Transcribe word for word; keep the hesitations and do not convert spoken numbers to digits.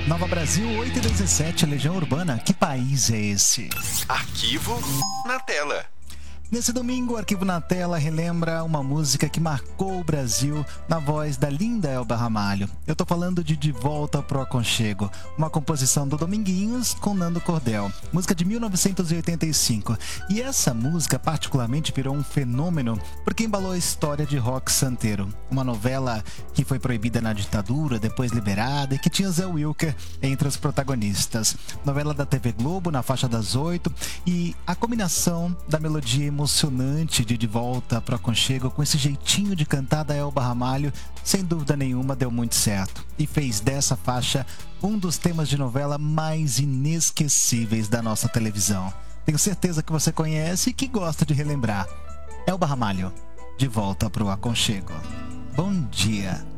Nova Brasil oito e dezessete, Legião Urbana, que país é esse? Arquivo na tela. Nesse domingo, o Arquivo na Tela relembra uma música que marcou o Brasil na voz da linda Elba Ramalho. Eu tô falando de De Volta pro Aconchego, uma composição do Dominguinhos com Nando Cordel, música de mil novecentos e oitenta e cinco. E essa música particularmente virou um fenômeno porque embalou a história de Roque Santeiro, uma novela que foi proibida na ditadura, depois liberada e que tinha Zé Wilker entre os protagonistas. Novela da T V Globo na faixa das oito, e a combinação da melodia emocionante de De Volta pro Aconchego com esse jeitinho de cantar da Elba Ramalho, sem dúvida nenhuma deu muito certo e fez dessa faixa um dos temas de novela mais inesquecíveis da nossa televisão. Tenho certeza que você conhece e que gosta de relembrar. Elba Ramalho, De Volta pro Aconchego. Bom dia.